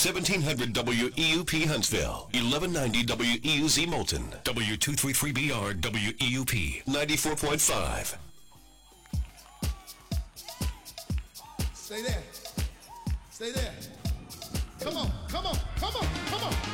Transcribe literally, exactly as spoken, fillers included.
seventeen hundred W E U P Huntsville, eleven ninety W E U Z Moulton, W two thirty-three B R W E U P, ninety-four point five. Stay there. Stay there. Come on, come on, come on, come on.